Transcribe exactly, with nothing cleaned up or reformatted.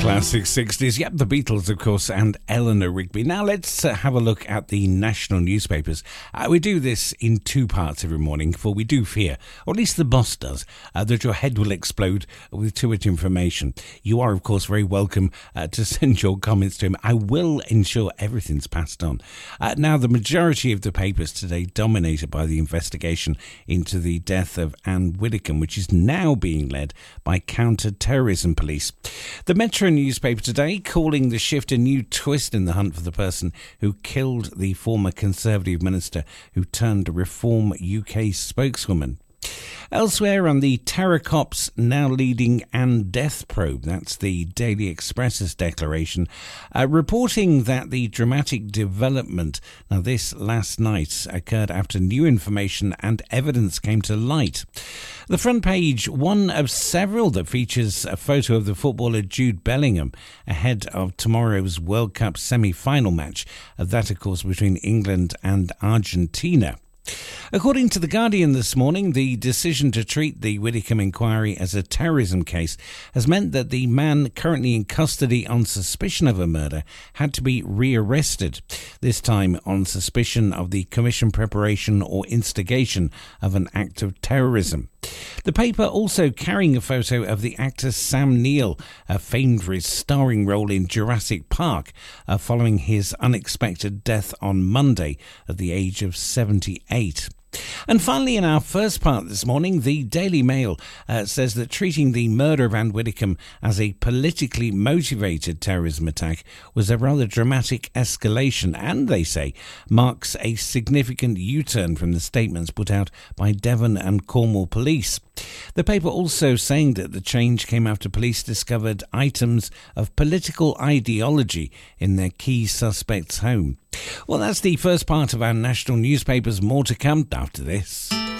Classic sixties, yep, the Beatles, of course, and Eleanor Rigby. Now let's uh, have a look at the national newspapers. Uh, we do this in two parts every morning, for we do fear, or at least the boss does, uh, that your head will explode with too much information. You are, of course, very welcome uh, to send your comments to him. I will ensure everything's passed on. Uh, now, the majority of the papers today dominated by the investigation into the death of Anne Widdecombe, which is now being led by counter-terrorism police. The Metro newspaper today calling the shift a new twist in the hunt for the person who killed the former Conservative minister who turned Reform U K spokeswoman. Elsewhere on the terror cops now leading Anne death probe, that's the Daily Express's declaration, uh, reporting that the dramatic development, now this last night, occurred after new information and evidence came to light. The front page, one of several that features a photo of the footballer Jude Bellingham ahead of tomorrow's World Cup semi-final match, uh, that of course between England and Argentina. According to The Guardian this morning, the decision to treat the Widdecombe inquiry as a terrorism case has meant that the man currently in custody on suspicion of a murder had to be rearrested, this time on suspicion of the commission, preparation or instigation of an act of terrorism. The paper also carrying a photo of the actor Sam Neill, uh, famed for his starring role in Jurassic Park, uh, following his unexpected death on Monday at the age of seventy-eight. And finally, in our first part this morning, the Daily Mail uh, says that treating the murder of Anne Widdecombe as a politically motivated terrorism attack was a rather dramatic escalation and, they say, marks a significant U-turn from the statements put out by Devon and Cornwall police. The paper also saying that the change came after police discovered items of political ideology in their key suspect's home. Well, that's the first part of our national newspapers. More to come after this.